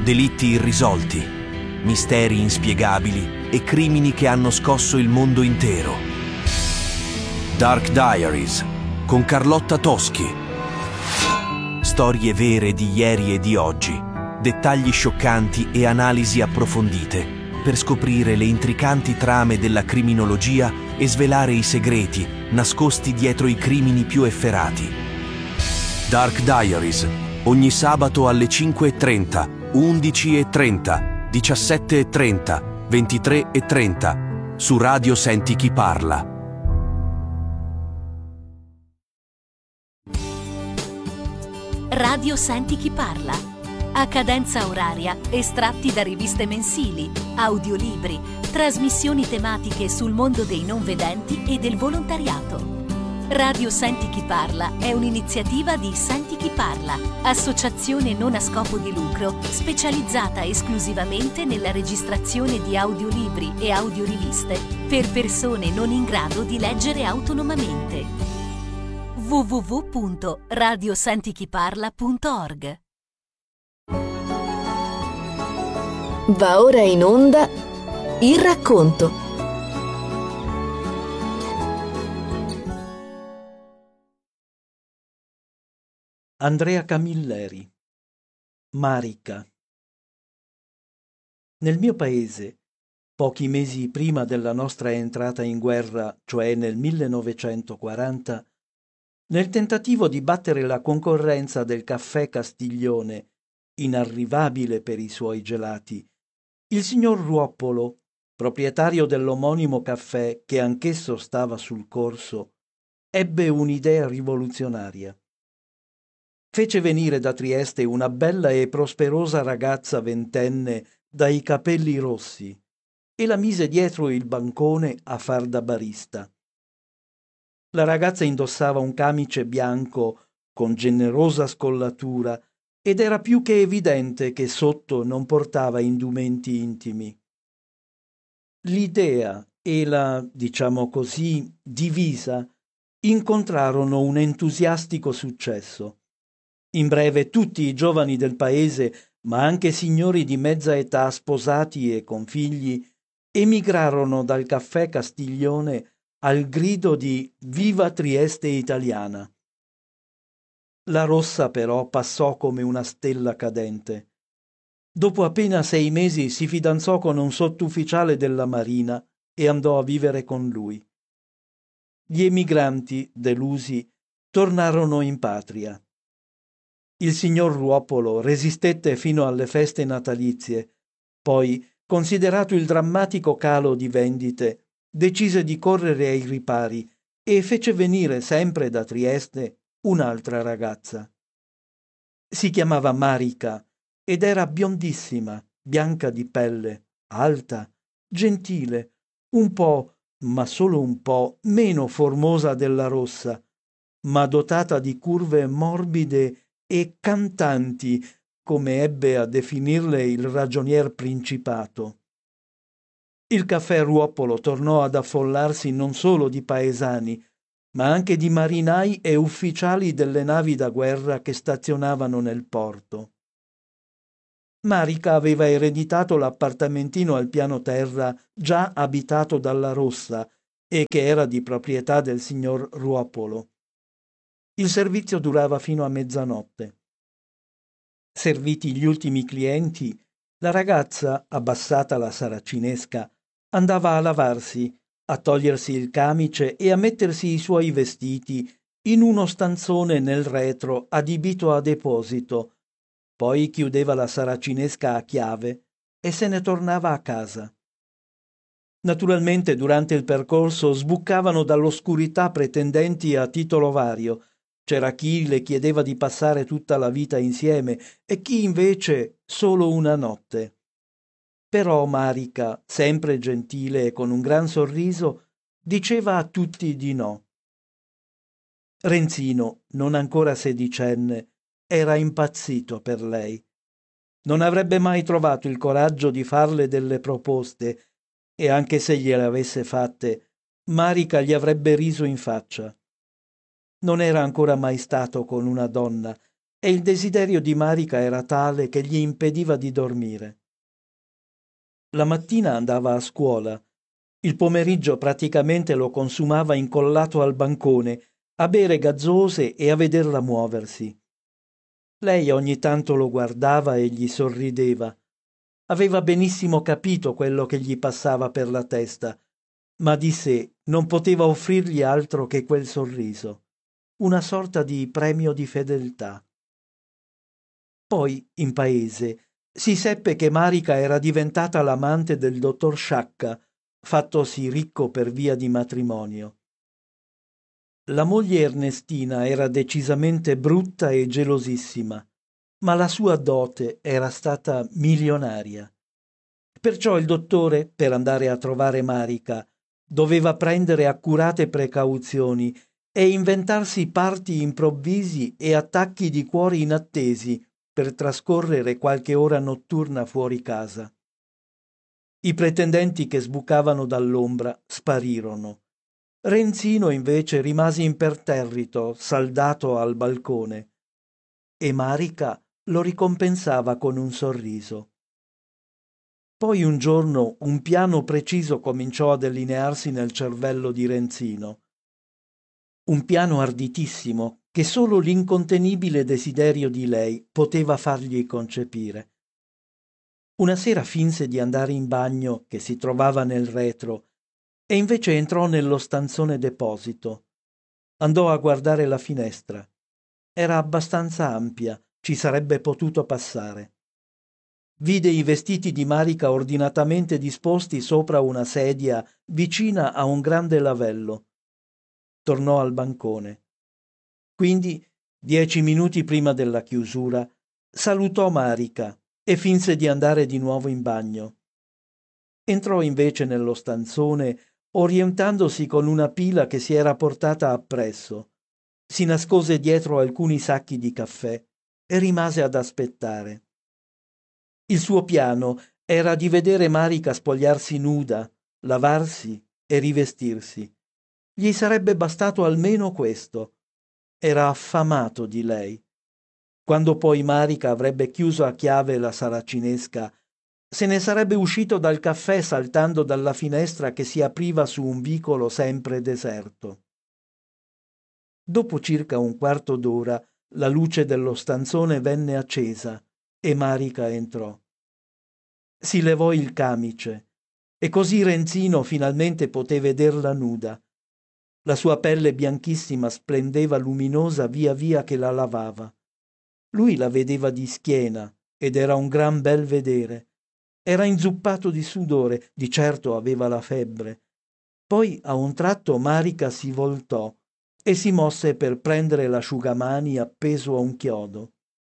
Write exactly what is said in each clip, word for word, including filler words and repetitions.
Delitti irrisolti, misteri inspiegabili e crimini che hanno scosso il mondo intero. Dark Diaries con Carlotta Toschi. Storie vere di ieri e di oggi, dettagli scioccanti e analisi approfondite per scoprire le intricanti trame della criminologia e svelare i segreti nascosti dietro i crimini più efferati. Dark Diaries, ogni sabato alle cinque e trenta, undici e trenta, diciassette e trenta, ventitré e trenta, su Radio Senti Chi Parla. Radio Senti Chi Parla. A cadenza oraria, estratti da riviste mensili, audiolibri, trasmissioni tematiche sul mondo dei non vedenti e del volontariato. Radio Senti Chi Parla è un'iniziativa di Senti Chi Parla, associazione non a scopo di lucro specializzata esclusivamente nella registrazione di audiolibri e audioriviste per persone non in grado di leggere autonomamente. w w w punto radio senti chi parla punto org. Va ora in onda Il Racconto. Andrea Camilleri. Marica. Nel mio paese, pochi mesi prima della nostra entrata in guerra, cioè nel millenovecentoquaranta, nel tentativo di battere la concorrenza del caffè Castiglione, inarrivabile per i suoi gelati, il signor Ruoppolo, proprietario dell'omonimo caffè che anch'esso stava sul corso, ebbe un'idea rivoluzionaria. Fece venire da Trieste una bella e prosperosa ragazza ventenne dai capelli rossi e la mise dietro il bancone a far da barista. La ragazza indossava un camice bianco con generosa scollatura ed era più che evidente che sotto non portava indumenti intimi. L'idea e la, diciamo così, divisa incontrarono un entusiastico successo. In breve tutti i giovani del paese, ma anche signori di mezza età sposati e con figli, emigrarono dal caffè Castiglione al grido di «Viva Trieste italiana!». La rossa però passò come una stella cadente. Dopo appena sei mesi si fidanzò con un sottufficiale della Marina e andò a vivere con lui. Gli emigranti, delusi, tornarono in patria. Il signor Ruopolo resistette fino alle feste natalizie, poi, considerato il drammatico calo di vendite, decise di correre ai ripari e fece venire sempre da Trieste un'altra ragazza. Si chiamava Marica ed era biondissima, bianca di pelle, alta, gentile, un po', ma solo un po', meno formosa della rossa, ma dotata di curve morbide e cantanti, come ebbe a definirle il ragionier Principato. Il caffè Ruopolo tornò ad affollarsi non solo di paesani, ma anche di marinai e ufficiali delle navi da guerra che stazionavano nel porto. Marica aveva ereditato l'appartamentino al piano terra già abitato dalla Rossa e che era di proprietà del signor Ruopolo. Il servizio durava fino a mezzanotte. Serviti gli ultimi clienti, la ragazza, abbassata la saracinesca, andava a lavarsi, a togliersi il camice e a mettersi i suoi vestiti in uno stanzone nel retro adibito a deposito, poi chiudeva la saracinesca a chiave e se ne tornava a casa. Naturalmente durante il percorso sbuccavano dall'oscurità pretendenti a titolo vario. C'era chi le chiedeva di passare tutta la vita insieme e chi invece solo una notte. Però Marica, sempre gentile e con un gran sorriso, diceva a tutti di no. Renzino, non ancora sedicenne, era impazzito per lei. Non avrebbe mai trovato il coraggio di farle delle proposte e anche se gliele avesse fatte, Marica gli avrebbe riso in faccia. Non era ancora mai stato con una donna e il desiderio di Marica era tale che gli impediva di dormire. La mattina andava a scuola, il pomeriggio praticamente lo consumava incollato al bancone, a bere gazzose e a vederla muoversi. Lei ogni tanto lo guardava e gli sorrideva. Aveva benissimo capito quello che gli passava per la testa, ma di sé non poteva offrirgli altro che quel sorriso, una sorta di premio di fedeltà. Poi, in paese, si seppe che Marica era diventata l'amante del dottor Sciacca, fattosi ricco per via di matrimonio. La moglie Ernestina era decisamente brutta e gelosissima, ma la sua dote era stata milionaria. Perciò il dottore, per andare a trovare Marica, doveva prendere accurate precauzioni e inventarsi parti improvvisi e attacchi di cuori inattesi per trascorrere qualche ora notturna fuori casa. I pretendenti che sbucavano dall'ombra sparirono. Renzino invece rimase imperterrito, saldato al balcone, e Marica lo ricompensava con un sorriso. Poi un giorno un piano preciso cominciò a delinearsi nel cervello di Renzino. Un piano arditissimo che solo l'incontenibile desiderio di lei poteva fargli concepire. Una sera finse di andare in bagno, che si trovava nel retro, e invece entrò nello stanzone deposito. Andò a guardare la finestra. Era abbastanza ampia, ci sarebbe potuto passare. Vide i vestiti di Marica ordinatamente disposti sopra una sedia vicina a un grande lavello. Tornò al bancone. Quindi, dieci minuti prima della chiusura, salutò Marica e finse di andare di nuovo in bagno. Entrò invece nello stanzone orientandosi con una pila che si era portata appresso. Si nascose dietro alcuni sacchi di caffè e rimase ad aspettare. Il suo piano era di vedere Marica spogliarsi nuda, lavarsi e rivestirsi. Gli sarebbe bastato almeno questo. Era affamato di lei. Quando poi Marica avrebbe chiuso a chiave la saracinesca, se ne sarebbe uscito dal caffè saltando dalla finestra che si apriva su un vicolo sempre deserto. Dopo circa un quarto d'ora la luce dello stanzone venne accesa e Marica entrò. Si levò il camice e così Renzino finalmente poté vederla nuda. La sua pelle bianchissima splendeva luminosa via via che la lavava. Lui la vedeva di schiena ed era un gran bel vedere. Era inzuppato di sudore, di certo aveva la febbre. Poi a un tratto Marica si voltò e si mosse per prendere l'asciugamani appeso a un chiodo.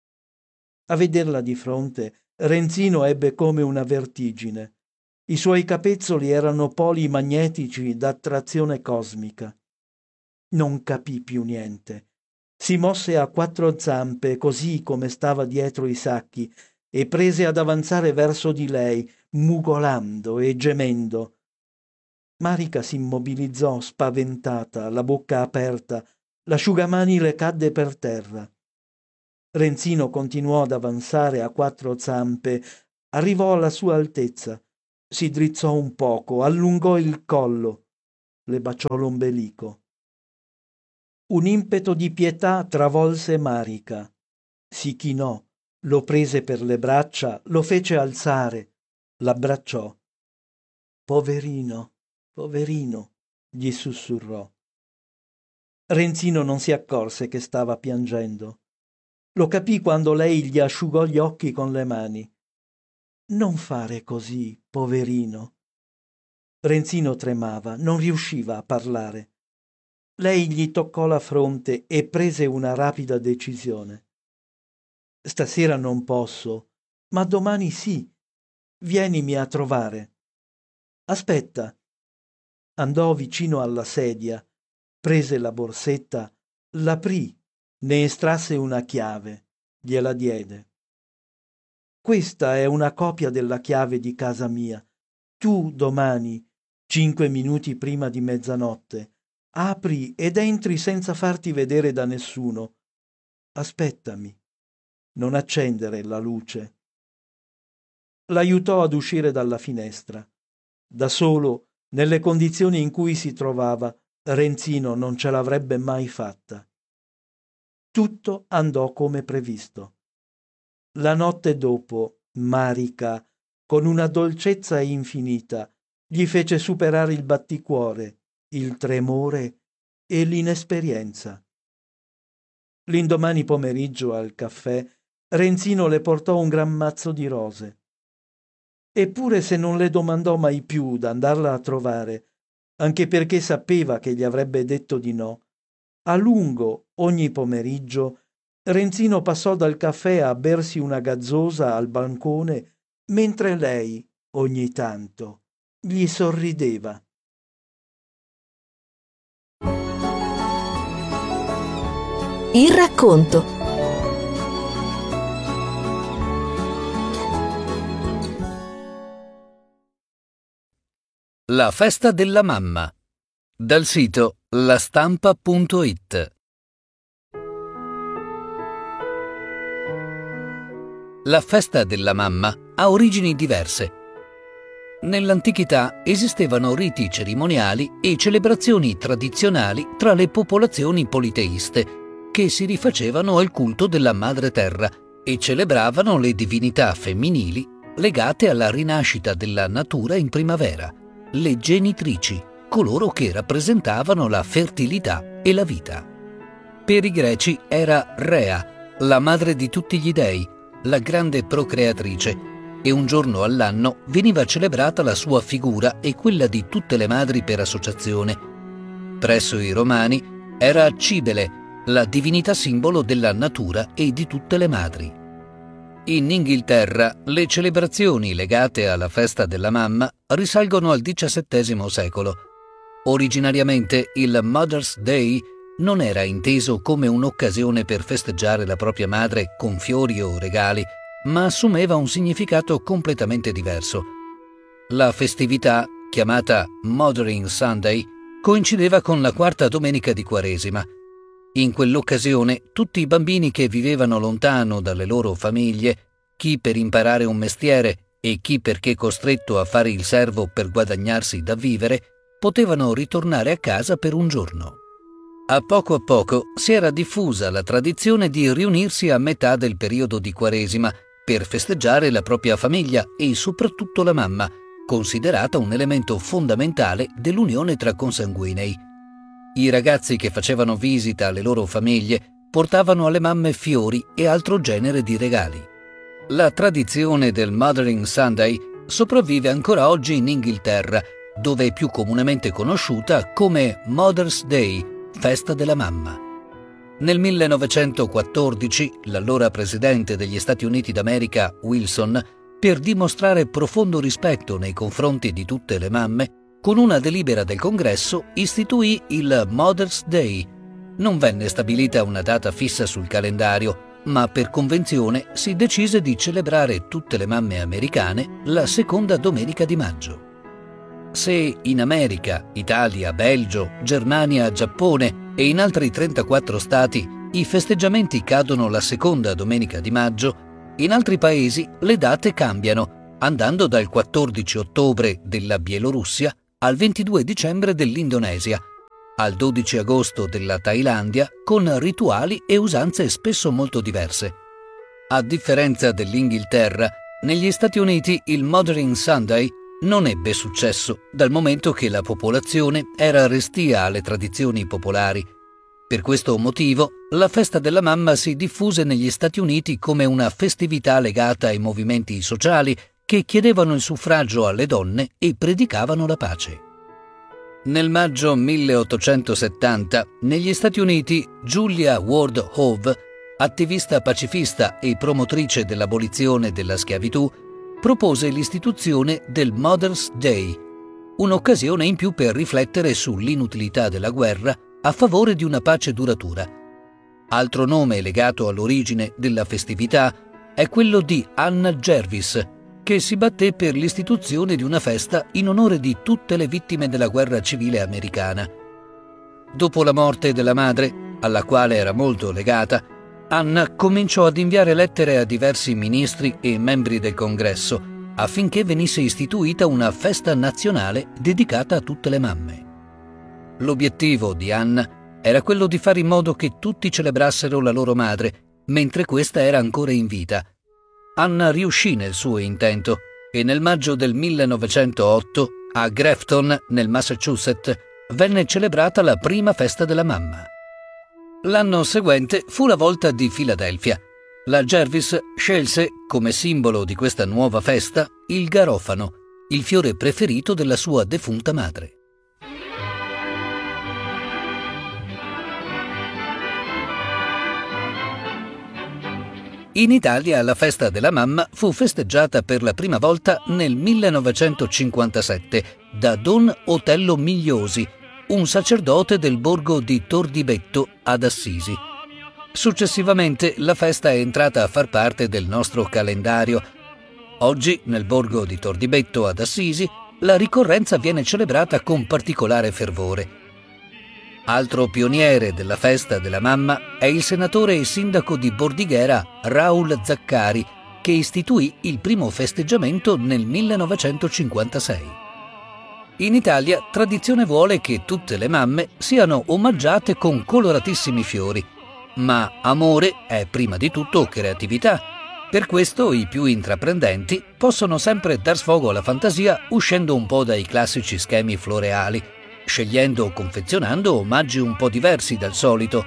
A vederla di fronte, Renzino ebbe come una vertigine. I suoi capezzoli erano poli magnetici d'attrazione cosmica. Non capì più niente. Si mosse a quattro zampe, così come stava dietro i sacchi, e prese ad avanzare verso di lei, mugolando e gemendo. Marica s'immobilizzò spaventata, la bocca aperta, l'asciugamani le cadde per terra. Renzino continuò ad avanzare a quattro zampe, arrivò alla sua altezza, si drizzò un poco, allungò il collo, le baciò l'ombelico. Un impeto di pietà travolse Marica. Si chinò, lo prese per le braccia, lo fece alzare, l'abbracciò. Poverino, poverino, gli sussurrò. Renzino non si accorse che stava piangendo. Lo capì quando lei gli asciugò gli occhi con le mani. Non fare così, poverino. Renzino tremava, non riusciva a parlare. Lei gli toccò la fronte e prese una rapida decisione. Stasera non posso, ma domani sì. Vienimi a trovare. Aspetta. Andò vicino alla sedia, prese la borsetta, l'aprì, ne estrasse una chiave, gliela diede. Questa è una copia della chiave di casa mia. Tu domani, cinque minuti prima di mezzanotte, apri ed entri senza farti vedere da nessuno. Aspettami. non accendere la luce. L'aiutò ad uscire dalla finestra. Da solo, nelle condizioni in cui si trovava, Renzino non ce l'avrebbe mai fatta. Tutto andò come previsto. La notte dopo, Marica, con una dolcezza infinita, gli fece superare il batticuore, il tremore e l'inesperienza. L'indomani pomeriggio al caffè, Renzino le portò un gran mazzo di rose. Eppure se non le domandò mai più d'andarla a trovare, anche perché sapeva che gli avrebbe detto di no, a lungo, ogni pomeriggio, Renzino passò dal caffè a bersi una gazzosa al bancone, mentre lei, ogni tanto, gli sorrideva. Il racconto. La festa della mamma, dal sito la stampa punto it. La festa della mamma ha origini diverse. Nell'antichità esistevano riti cerimoniali e celebrazioni tradizionali tra le popolazioni politeiste che si rifacevano al culto della madre terra e celebravano le divinità femminili legate alla rinascita della natura in primavera, le genitrici, coloro che rappresentavano la fertilità e la vita. Per i greci era Rea, la madre di tutti gli dei, la grande procreatrice, e un giorno all'anno veniva celebrata la sua figura e quella di tutte le madri per associazione. Presso i Romani era Cibele, la divinità simbolo della natura e di tutte le madri. In Inghilterra le celebrazioni legate alla festa della mamma risalgono al diciassettesimo secolo. Originariamente il Mother's Day non era inteso come un'occasione per festeggiare la propria madre con fiori o regali, ma assumeva un significato completamente diverso. La festività, chiamata Mothering Sunday, coincideva con la quarta domenica di Quaresima. In quell'occasione tutti i bambini che vivevano lontano dalle loro famiglie, chi per imparare un mestiere e chi perché costretto a fare il servo per guadagnarsi da vivere, potevano ritornare a casa per un giorno. A poco a poco si era diffusa la tradizione di riunirsi a metà del periodo di Quaresima per festeggiare la propria famiglia e soprattutto la mamma, considerata un elemento fondamentale dell'unione tra consanguinei. I ragazzi che facevano visita alle loro famiglie portavano alle mamme fiori e altro genere di regali. La tradizione del Mothering Sunday sopravvive ancora oggi in Inghilterra, dove è più comunemente conosciuta come Mother's Day, festa della mamma. Nel millenovecentoquattordici, l'allora presidente degli Stati Uniti d'America, Wilson, per dimostrare profondo rispetto nei confronti di tutte le mamme, con una delibera del Congresso istituì il Mother's Day. Non venne stabilita una data fissa sul calendario, ma per convenzione si decise di celebrare tutte le mamme americane la seconda domenica di maggio. Se in America, Italia, Belgio, Germania, Giappone e in altri trentaquattro stati i festeggiamenti cadono la seconda domenica di maggio, in altri paesi le date cambiano, andando dal quattordici ottobre della Bielorussia al ventidue dicembre dell'Indonesia, al dodici agosto della Thailandia, con rituali e usanze spesso molto diverse. A differenza dell'Inghilterra, negli Stati Uniti il Mothering Sunday non ebbe successo, dal momento che la popolazione era restia alle tradizioni popolari. Per questo motivo, la festa della mamma si diffuse negli Stati Uniti come una festività legata ai movimenti sociali che chiedevano il suffragio alle donne e predicavano la pace. Nel maggio milleottocentosettanta, negli Stati Uniti, Julia Ward Howe, attivista pacifista e promotrice dell'abolizione della schiavitù, propose l'istituzione del Mother's Day, un'occasione in più per riflettere sull'inutilità della guerra a favore di una pace duratura. Altro nome legato all'origine della festività è quello di Anna Jervis, che si batté per l'istituzione di una festa in onore di tutte le vittime della guerra civile americana. Dopo la morte della madre, alla quale era molto legata, Anna cominciò ad inviare lettere a diversi ministri e membri del Congresso affinché venisse istituita una festa nazionale dedicata a tutte le mamme. L'obiettivo di Anna era quello di fare in modo che tutti celebrassero la loro madre, mentre questa era ancora in vita. Anna riuscì nel suo intento e nel maggio del millenovecentootto, a Grafton, nel Massachusetts, venne celebrata la prima festa della mamma. L'anno seguente fu la volta di Filadelfia. La Jervis scelse come simbolo di questa nuova festa il garofano, il fiore preferito della sua defunta madre. In Italia la festa della mamma fu festeggiata per la prima volta nel millenovecentocinquantasette da Don Otello Migliosi, un sacerdote del borgo di Tordibetto ad Assisi. Successivamente la festa è entrata a far parte del nostro calendario. Oggi, nel borgo di Tordibetto ad Assisi, la ricorrenza viene celebrata con particolare fervore. Altro pioniere della festa della mamma è il senatore e sindaco di Bordighera Raul Zaccari, che istituì il primo festeggiamento nel millenovecentocinquantasei. In Italia, tradizione vuole che tutte le mamme siano omaggiate con coloratissimi fiori. Ma amore è prima di tutto creatività. Per questo i più intraprendenti possono sempre dar sfogo alla fantasia uscendo un po' dai classici schemi floreali, scegliendo o confezionando omaggi un po' diversi dal solito.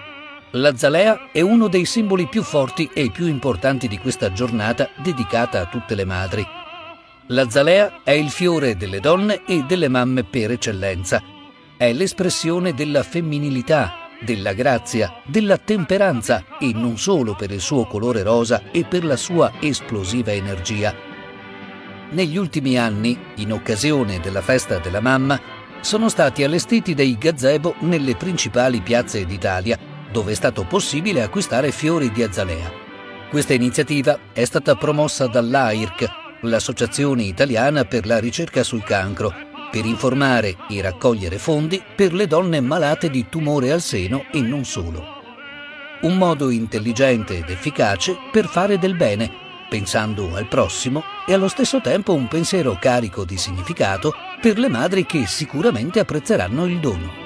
L'azalea è uno dei simboli più forti e più importanti di questa giornata dedicata a tutte le madri. L'azalea è il fiore delle donne e delle mamme per eccellenza. È l'espressione della femminilità, della grazia, della temperanza e non solo per il suo colore rosa e per la sua esplosiva energia. Negli ultimi anni, in occasione della festa della mamma, sono stati allestiti dei gazebo nelle principali piazze d'Italia, dove è stato possibile acquistare fiori di azalea. Questa iniziativa è stata promossa dall'A I R C, l'Associazione Italiana per la Ricerca sul Cancro, per informare e raccogliere fondi per le donne malate di tumore al seno e non solo. Un modo intelligente ed efficace per fare del bene, pensando al prossimo e allo stesso tempo un pensiero carico di significato per le madri che sicuramente apprezzeranno il dono.